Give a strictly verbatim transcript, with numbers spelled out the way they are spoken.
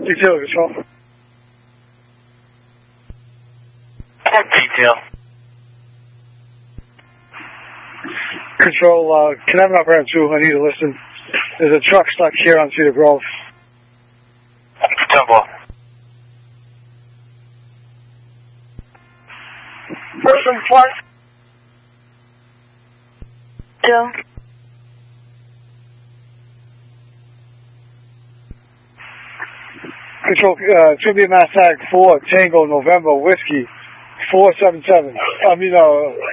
Detail, Control. Detail. Control, uh, can I have an operator two? I need to listen. There's a truck stuck here on Cedar Grove. Double. Person plus. Joe. Control, uh, Tribute Mass Tag four, Tango, November, Whiskey, four seven seven. I mean, uh,